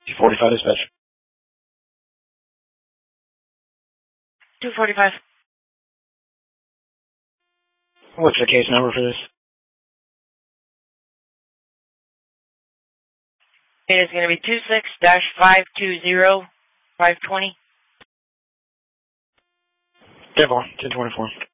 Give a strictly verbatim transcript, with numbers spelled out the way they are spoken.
two forty-five dispatch. two forty-five. What's the case number for this? It is going to be two six dash five two zero five twenty. ten four, ten twenty-four.